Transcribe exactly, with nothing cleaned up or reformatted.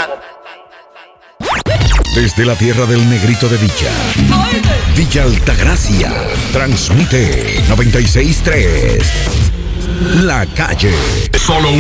Desde la tierra del negrito de Villa, Villa Altagracia, transmite noventa y seis punto tres. La Calle. Solo